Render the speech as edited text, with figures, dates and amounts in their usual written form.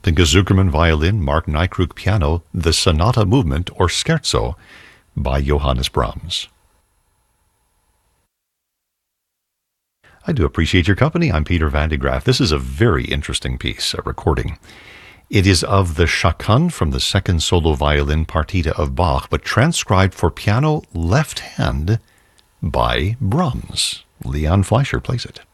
Pinka Zuckerman violin, Mark Nykruk piano, the Sonata Movement or Scherzo by Johannes Brahms. I do appreciate your company. I'm Peter Van de Graaff. This is a very interesting piece, a recording. It is of the Chaconne from the second solo violin partita of Bach, but transcribed for piano left hand by Brahms. Leon Fleischer plays it.